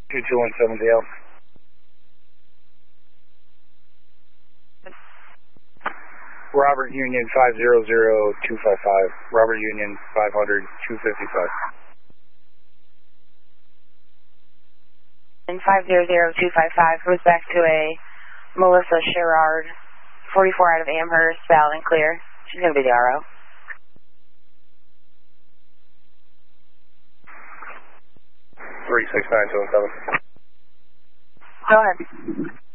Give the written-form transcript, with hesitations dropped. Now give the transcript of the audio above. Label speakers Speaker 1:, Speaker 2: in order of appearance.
Speaker 1: 2217 Dale. Robert Union 500255. Robert Union 500 255.
Speaker 2: And 500255 goes back to a Melissa Sherrard, 44 out of Amherst, valid and clear. She's going to be the RO.
Speaker 1: Three 6927.
Speaker 2: Go ahead.